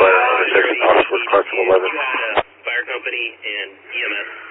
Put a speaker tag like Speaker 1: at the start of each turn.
Speaker 1: fire intersection Oxford, Clarkson 11.
Speaker 2: You had fire company and EMS